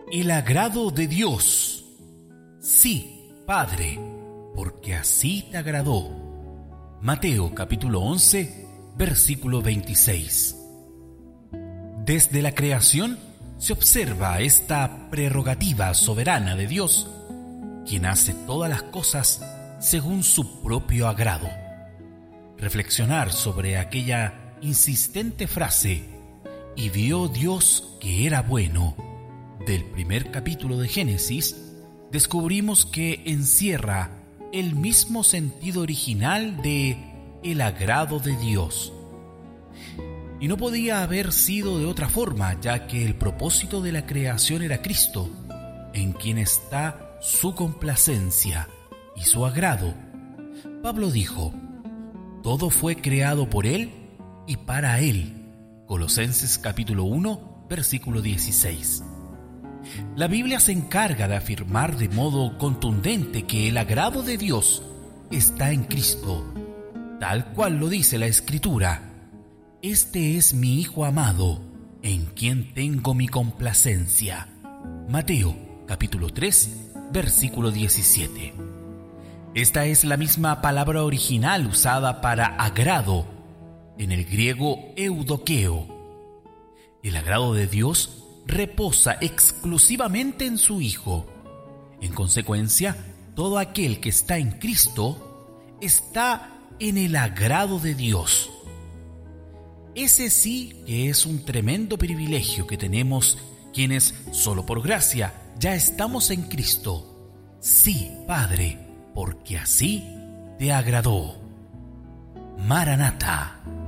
El agrado de Dios. Sí, Padre, porque así te agradó. Mateo capítulo 11, versículo 26. Desde la creación se observa esta prerrogativa soberana de Dios, quien hace todas las cosas según su propio agrado. Reflexionar sobre aquella insistente frase, y vio Dios que era bueno, del primer capítulo de Génesis, descubrimos que encierra el mismo sentido original de el agrado de Dios. Y no podía haber sido de otra forma, ya que el propósito de la creación era Cristo, en quien está su complacencia y su agrado. Pablo dijo: todo fue creado por Él y para Él. Colosenses capítulo 1, versículo 16. La Biblia se encarga de afirmar de modo contundente que el agrado de Dios está en Cristo, tal cual lo dice la Escritura. Este es mi Hijo amado, en quien tengo mi complacencia. Mateo capítulo 3, versículo 17. Esta es la misma palabra original usada para agrado, en el griego eudokeo. El agrado de Dios reposa exclusivamente en su Hijo. En consecuencia, todo aquel que está en Cristo está en el agrado de Dios. Ese sí que es un tremendo privilegio que tenemos quienes, solo por gracia, ya estamos en Cristo. Sí, Padre, porque así te agradó. Maranatha.